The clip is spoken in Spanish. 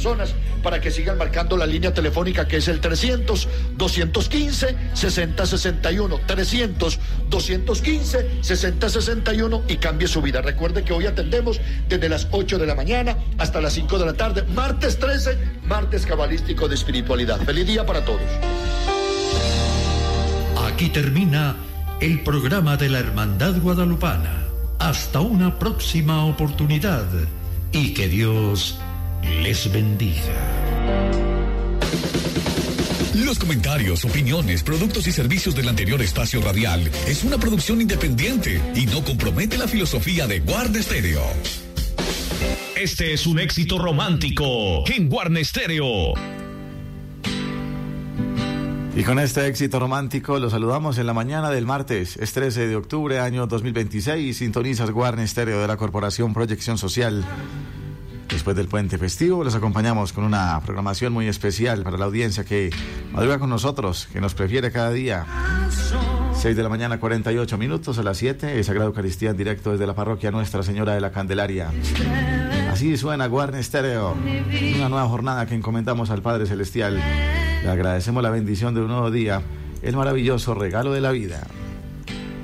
personas para que sigan marcando la línea telefónica que es el 300-215-6061, 300-215-6061 y cambie su vida. Recuerde que hoy atendemos desde las 8 de la mañana hasta las 5 de la tarde, martes 13, martes cabalístico de espiritualidad. Feliz día para todos. Aquí termina el programa de la Hermandad Guadalupana. Hasta una próxima oportunidad y que Dios les bendiga. Los comentarios, opiniones, productos y servicios del anterior espacio radial es una producción independiente y no compromete la filosofía de Guarda Estéreo. Este es un éxito romántico en Guarda Estéreo. Y con este éxito romántico los saludamos en la mañana del martes, es 13 de octubre, año 2026. Sintonizas Guarda Estéreo de la Corporación Proyección Social. Después del puente festivo, los acompañamos con una programación muy especial para la audiencia que madruga con nosotros, que nos prefiere cada día. 6 de la mañana, 48 minutos, a las 7, Sagrada Eucaristía en directo desde la parroquia Nuestra Señora de la Candelaria. Así suena Guarda Estéreo, una nueva jornada que encomendamos al Padre Celestial. Le agradecemos la bendición de un nuevo día, el maravilloso regalo de la vida.